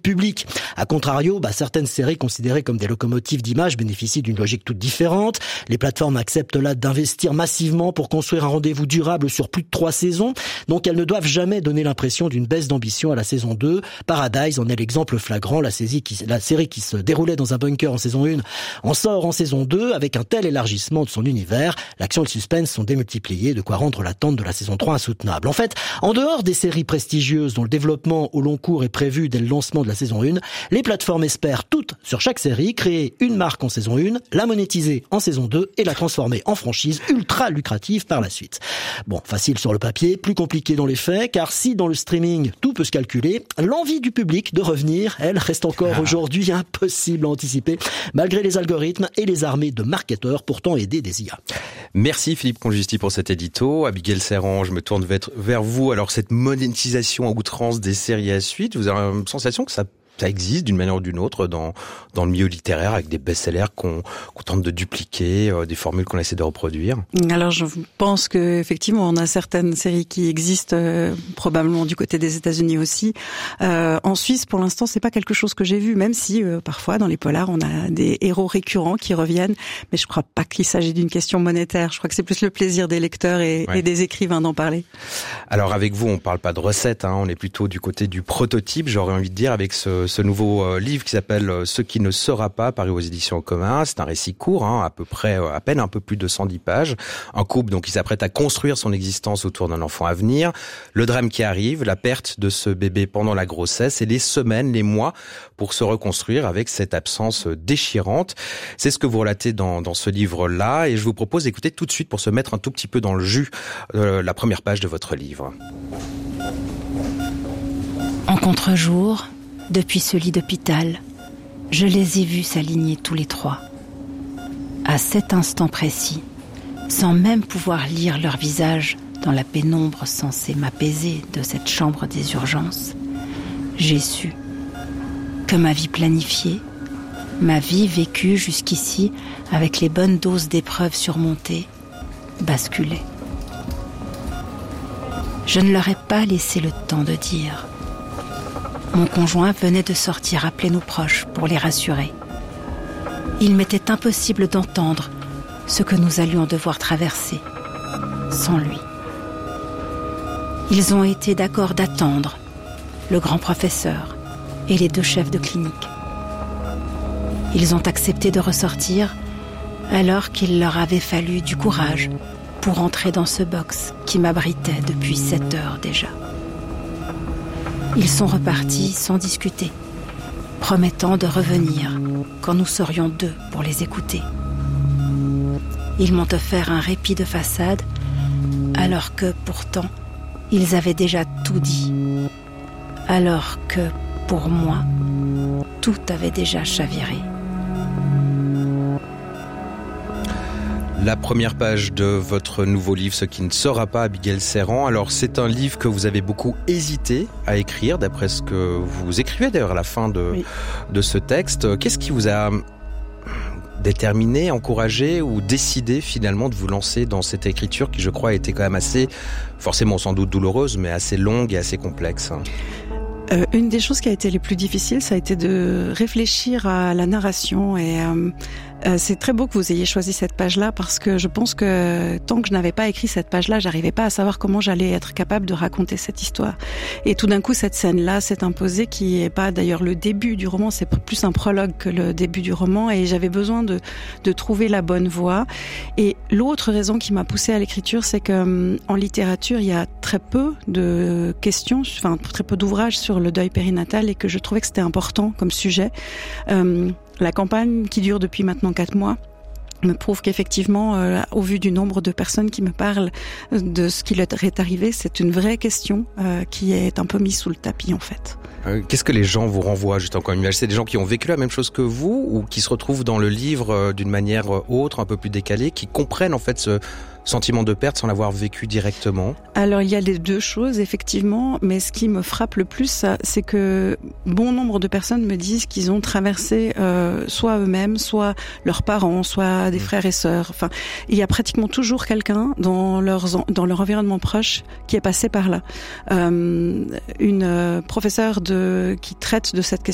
public. A contrario, certaines séries considérées comme des locomotives d'image bénéficient d'une logique toute différente. Les plateformes acceptent là d'investir massivement pour construire un rendez-vous durable sur plus de 3 saisons, donc elles ne doivent jamais donner l'impression d'une baisse d'ambition à la saison 2. Paradise en est l'exemple flagrant. La série qui se déroulait dans un bunker en saison 1 en sort en saison 2 avec un tel élargissement de son univers. L'action et le suspense sont démultipliés, de quoi rendre l'attente de la saison 3 insoutenable. En fait, en dehors des séries prestigieuses dont le développement au long cours est prévu dès le lancement de la saison 1, les plateformes espèrent toutes, sur chaque série, créer une marque en saison 1, la monétiser en saison 2 et la transformer en franchise ultra lucrative par la suite. Bon, facile sur le papier, plus compliqué dans les faits, car si dans le streaming tout peut se calculer, l'envie du public de revenir, elle, reste encore aujourd'hui impossible à anticiper, malgré les algorithmes et les armées de marketeurs pourtant aidés des IA. Merci Philippe Congisti pour cet édito. Abigail Serran, je me tourne vers vous. Alors cette monétisation à outrance des séries à suite, vous avez une sensation que ça existe d'une manière ou d'une autre dans le milieu littéraire avec des best-sellers qu'on tente de dupliquer, des formules qu'on essaie de reproduire? Alors je pense que effectivement on a certaines séries qui existent probablement du côté des États-Unis aussi. En Suisse pour l'instant c'est pas quelque chose que j'ai vu, même si parfois dans les polars on a des héros récurrents qui reviennent, mais je crois pas qu'il s'agit d'une question monétaire. Je crois que c'est plus le plaisir des lecteurs et des écrivains d'en parler. Alors avec vous on parle pas de recettes, on est plutôt du côté du prototype, j'aurais envie de dire, avec ce nouveau livre qui s'appelle Ce qui ne sera pas, paru aux éditions En Commun. C'est un récit court, à peine un peu plus de 110 pages. Un couple donc qui s'apprête à construire son existence autour d'un enfant à venir. Le drame qui arrive, la perte de ce bébé pendant la grossesse et les semaines, les mois pour se reconstruire avec cette absence déchirante. C'est ce que vous relatez dans ce livre-là et je vous propose d'écouter tout de suite pour se mettre un tout petit peu dans le jus la première page de votre livre. En contre-jour, depuis ce lit d'hôpital, je les ai vus s'aligner tous les 3. À cet instant précis, sans même pouvoir lire leur visage dans la pénombre censée m'apaiser de cette chambre des urgences, j'ai su que ma vie planifiée, ma vie vécue jusqu'ici avec les bonnes doses d'épreuves surmontées, basculait. Je ne leur ai pas laissé le temps de dire. Mon conjoint venait de sortir appeler nos proches pour les rassurer. Il m'était impossible d'entendre ce que nous allions devoir traverser sans lui. Ils ont été d'accord d'attendre le grand professeur et les 2 chefs de clinique. Ils ont accepté de ressortir alors qu'il leur avait fallu du courage pour entrer dans ce box qui m'abritait depuis 7 heures déjà. Ils sont repartis sans discuter, promettant de revenir quand nous serions 2 pour les écouter. Ils m'ont offert un répit de façade, alors que, pourtant, ils avaient déjà tout dit. Alors que, pour moi, tout avait déjà chaviré. La première page de votre nouveau livre, Ce qui ne sera pas, Abigail Serran. Alors, c'est un livre que vous avez beaucoup hésité à écrire, d'après ce que vous écrivez d'ailleurs à la fin de ce texte. Qu'est-ce qui vous a déterminé, encouragé ou décidé finalement de vous lancer dans cette écriture qui, je crois, a été quand même assez, forcément sans doute douloureuse, mais assez longue et assez complexe? Une des choses qui a été les plus difficiles, ça a été de réfléchir à la narration et c'est très beau que vous ayez choisi cette page-là parce que je pense que tant que je n'avais pas écrit cette page-là, j'arrivais pas à savoir comment j'allais être capable de raconter cette histoire. Et tout d'un coup, cette scène-là s'est imposée, qui est pas d'ailleurs le début du roman, c'est plus un prologue que le début du roman, et j'avais besoin de trouver la bonne voie. Et l'autre raison qui m'a poussée à l'écriture, c'est que en littérature, il y a très peu de questions, enfin très peu d'ouvrages sur le deuil périnatal, et que je trouvais que c'était important comme sujet. La campagne qui dure depuis maintenant 4 mois me prouve qu'effectivement, au vu du nombre de personnes qui me parlent de ce qui leur est arrivé, c'est une vraie question qui est un peu mise sous le tapis en fait. Qu'est-ce que les gens vous renvoient, juste encore une image? C'est des gens qui ont vécu la même chose que vous ou qui se retrouvent dans le livre d'une manière autre, un peu plus décalée, qui comprennent en fait ce sentiment de perte sans l'avoir vécu directement? Alors il y a les 2 choses effectivement, mais ce qui me frappe le plus, c'est que bon nombre de personnes me disent qu'ils ont traversé soit eux-mêmes, soit leurs parents, soit des frères et sœurs. Enfin, il y a pratiquement toujours quelqu'un dans leur environnement proche qui est passé par là. Une professeure qui traite de cette question